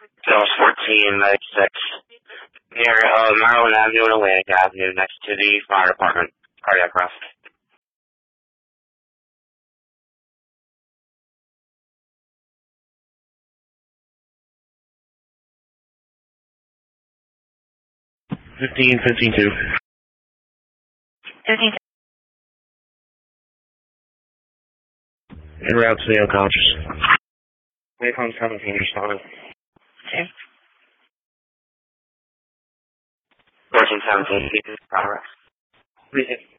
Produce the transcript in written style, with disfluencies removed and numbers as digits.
Dallas 1496. Near Maryland Avenue and Atlantic Avenue, next to the fire department. Cardiac arrest. Fifteen 2. 15. En route to the unconscious. Wave home 17 responding. Okay. 1417, progress.